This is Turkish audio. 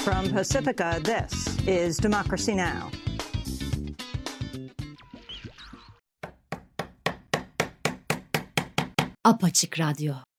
From Pacifica, this is Democracy Now! Apaçık Radyo.